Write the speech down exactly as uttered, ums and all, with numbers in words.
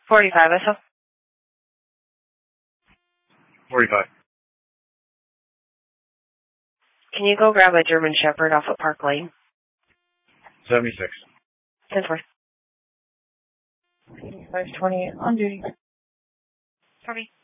forty-five, I saw. forty-five. Can you go grab a German Shepherd off of Park Lane? seventy-six. ten four. five twenty on duty. Copy.